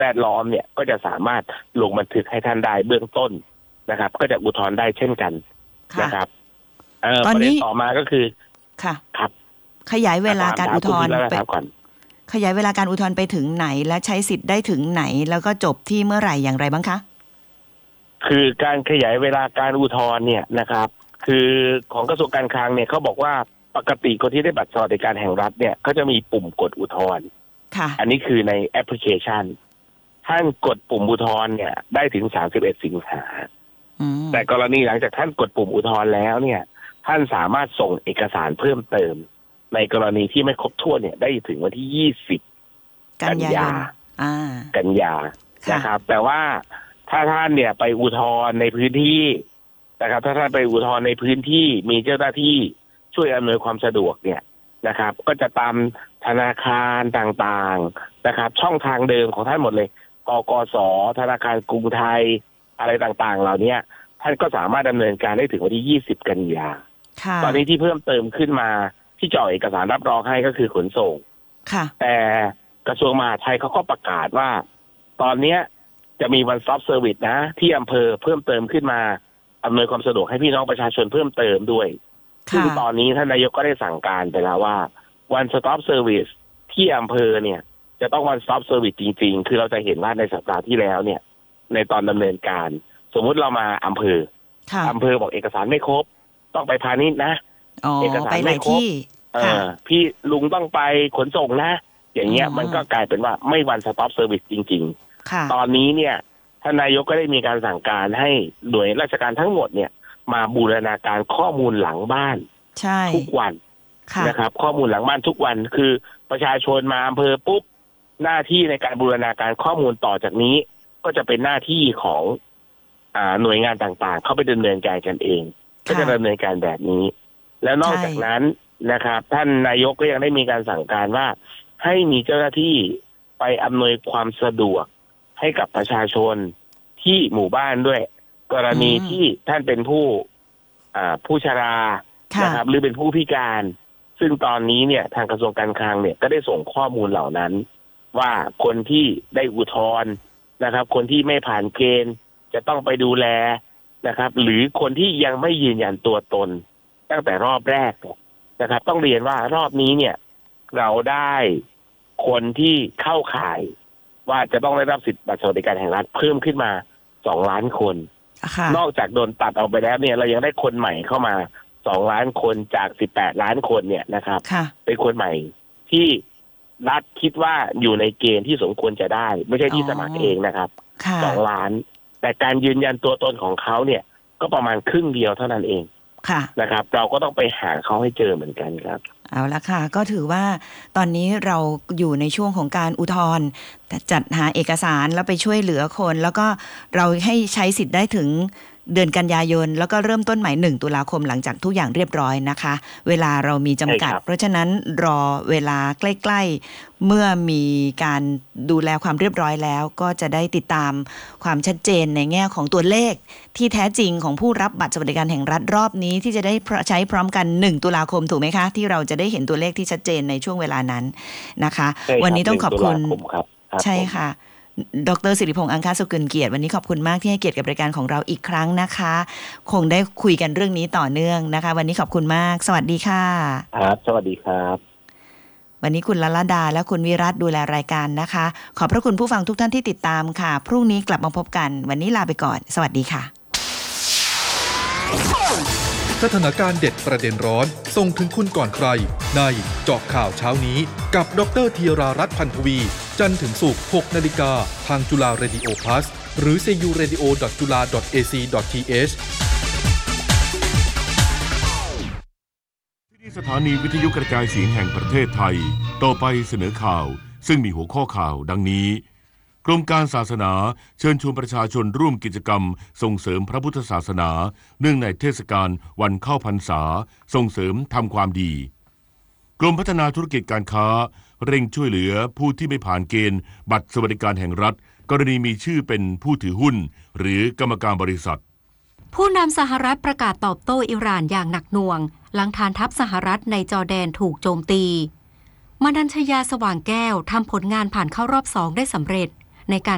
แวดล้อมเนี่ยก็จะสามารถลงบันทึกให้ท่านได้เบื้องต้นนะครับก็จะอุทธรณ์ได้เช่นกันนะครับประเด็นต่อมาก็คือค่ะครับขยายเวลาการอุทธรณ์ไปขยายเวลาการอุทธรณ์ไปถึงไหนและใช้สิทธิ์ได้ถึงไหนแล้วก็จบที่เมื่อไหร่อย่างไรบ้างคะคือการขยายเวลาการอุทธรณ์เนี่ยนะครับคือของกระทรวงการคลังเนี่ยเขาบอกว่าปกติคนที่ได้บัตรสวัสดิการแห่งรัฐเนี่ยเขาจะมีปุ่มกดอุทธรณ์อันนี้คือในแอปพลิเคชันท่านกดปุ่มอุทธรณ์เนี่ยได้ถึง31 สิงหาแต่กรณีหลังจากท่านกดปุ่มอุทธรณ์แล้วเนี่ยท่านสามารถส่งเอกสารเพิ่มเติมในกรณีที่ไม่ครบถ้วนเนี่ยได้ถึงวันที่20 กันยานะครับแต่ว่าถ้าท่านเนี่ยไปอุทธรณ์ในพื้นที่นะครับถ้าท่านไปอุทธรณ์ในพื้นที่มีเจ้าหน้าที่ช่วยอำนวยความสะดวกเนี่ยนะครับก็จะตามธนาคารต่างๆนะครับช่องทางเดิมของท่านหมดเลยกกส.ธนาคารกรุงไทยอะไรต่างๆเหล่านี้ท่านก็สามารถดำเนินการได้ถึงวันที่20 กันยาตอนนี้ที่เพิ่มเติมขึ้นมาที่จะออกเอกสารรับรองให้ก็คือขนส่งแต่กระทรวงมหาดไทยเขาก็ประกาศว่าตอนนี้จะมีone stop serviceนะที่อำเภอเพิ่มเติมขึ้นมาอำนวยความสะดวกให้พี่น้องประชาชนเพิ่มเติมด้วยซึ่งตอนนี้ท่านนายกก็ได้สั่งการไปแล้วว่าone stop service ที่อำเภอเนี่ยจะต้องone stop service จริงๆคือเราจะเห็นว่าในสัปดาห์ที่แล้วเนี่ยในตอนดำเนินการสมมุติเรามาอำเภอบอกเอกสารไม่ครบต้องไปพาณิชย์นะเอกสารไม่ครบพี่ลุงต้องไปขนส่งนะอย่างเงี้ยมันก็กลายเป็นว่าไม่one stop serviceจริงๆตอนนี้เนี่ยท่านนายกก็ได้มีการสั่งการให้หน่วยราชการทั้งหมดเนี่ยมาบูรณาการข้อมูลหลังบ้านทุกวันนะครับข้อมูลหลังบ้านทุกวันคือประชาชนมาอำเภอปุ๊บหน้าที่ในการบูรณาการข้อมูลต่อจากนี้ก็จะเป็นหน้าที่ของหน่วยงานต่างๆเข้าไปดำเนินการกันเองก็จะดำเนินการแบบนี้แล้วนอกจากนั้นนะครับท่านนายกก็ยังได้มีการสั่งการว่าให้มีเจ้าหน้าที่ไปอำนวยความสะดวกให้กับประชาชนที่หมู่บ้านด้วยกรณีที่ท่านเป็นผู้ชรานะครับหรือเป็นผู้พิการซึ่งตอนนี้เนี่ยทางกระทรวงการคลังเนี่ยก็ได้ส่งข้อมูลเหล่านั้นว่าคนที่ได้อุทธรณ์นะครับคนที่ไม่ผ่านเกณฑ์จะต้องไปดูแลนะครับหรือคนที่ยังไม่ยืนยันตัวตนตั้งแต่รอบแรกนะครับต้องเรียนว่ารอบนี้เนี่ยเราได้คนที่เข้าข่ายว่าจะต้องได้รับสิทธิบัตรสวัสดิการแห่งรัฐเพิ่มขึ้นมา2 ล้านคนนอกจากโดนตัดออกไปแล้วเนี่ยเรายังได้คนใหม่เข้ามา2 ล้านคนจาก18 ล้านคนเนี่ยนะครับเป็นคนใหม่ที่รัฐคิดว่าอยู่ในเกณฑ์ที่สมควรจะได้ไม่ใช่ที่สมัครเองนะครับ2 ล้านแต่การยืนยันตัวตนของเขาเนี่ยก็ประมาณครึ่งเดียวเท่านั้นเองนะครับเราก็ต้องไปหาเขาให้เจอเหมือนกันครับเอาละค่ะก็ถือว่าตอนนี้เราอยู่ในช่วงของการอุทธรณ์จัดหาเอกสารแล้วไปช่วยเหลือคนแล้วก็เราให้ใช้สิทธิ์ได้ถึงเดือนกันยายนแล้วก็เริ่มต้นใหม่1 ตุลาคมหลังจากทุกอย่างเรียบร้อยนะคะเวลาเรามีจำกัดเพราะฉะนั้นรอเวลาใกล้ๆเมื่อมีการดูแลความเรียบร้อยแล้วก็จะได้ติดตามความชัดเจนในแง่ของตัวเลขที่แท้จริงของผู้รับบัตรสวัสดิการแห่งรัฐรอบนี้ที่จะได้ใช้พร้อมกัน1 ตุลาคมถูกไหมคะที่เราจะได้เห็นตัวเลขที่ชัดเจนในช่วงเวลานั้นนะคะวันนี้ต้องขอบคุณใช่ค่ะดร.สิริพงษ์อังคสุกุลเกียรติวันนี้ขอบคุณมากที่ให้เกียรติกับรายการของเราอีกครั้งนะคะคงได้คุยกันเรื่องนี้ต่อเนื่องนะคะวันนี้ขอบคุณมากสวัสดีค่ะครับสวัสดีครับวันนี้คุณลลดาและคุณวิรัตดูแลรายการนะคะขอบพระคุณผู้ฟังทุกท่านที่ติดตามค่ะพรุ่งนี้กลับมาพบกันวันนี้ลาไปก่อนสวัสดีค่ะสถานการณ์เด็ดประเด็นร้อนส่งถึงคุณก่อนใครในเจาะข่าวเช้านี้กับดร.ธีรารัตน์ พันธวีจันทร์ถึงศุกร์ 6 นาฬิกาทางจุฬาเรดิโอพลัสหรือ curadio.jula.ac.th ที่นี่สถานีวิทยุกระจายเสียงแห่งประเทศไทยต่อไปเสนอข่าวซึ่งมีหัวข้อข่าวดังนี้กรมการศาสนาเชิญชวนประชาชนร่วมกิจกรรมส่งเสริมพระพุทธศาสนาเนื่องในเทศกาลวันเข้าพรรษาส่งเสริมทำความดีกรมพัฒนาธุรกิจการค้าเร่งช่วยเหลือผู้ที่ไม่ผ่านเกณฑ์บัตรสวัสดิการแห่งรัฐกรณีมีชื่อเป็นผู้ถือหุ้นหรือกรรมการบริษัทผู้นำสหรัฐประกาศตอบโต้อิหร่านอย่างหนักหน่วงหลังฐานทัพสหรัฐในจอร์แดนถูกโจมตีมนัญชยาสว่างแก้วทำผลงานผ่านเข้ารอบ2ได้สำเร็จในการ